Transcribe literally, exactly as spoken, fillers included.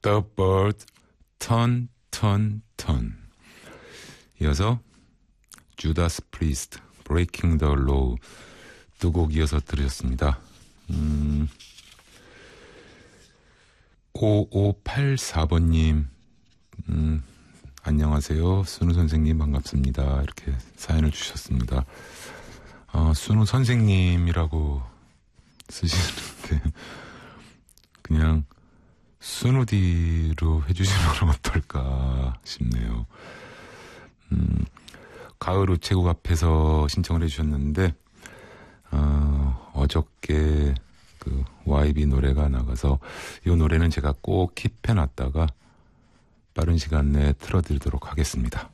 The Bird, Turn, Turn, Turn. 이어서 주다스 프리스트, Breaking the Law 두 곡 이어서 들으셨습니다. 음, 오오팔사 번님 음, 안녕하세요. 순우 선생님 반갑습니다. 이렇게 사연을 주셨습니다. 어, 순우 선생님이라고 쓰시는데 그냥 순우디로 해주시면 어떨까 싶네요. 음, 가을 우체국 앞에서 신청을 해주셨는데 어, 어저께 그 와이비 노래가 나가서 이 노래는 제가 꼭 킵해놨다가 빠른 시간 내에 틀어드리도록 하겠습니다.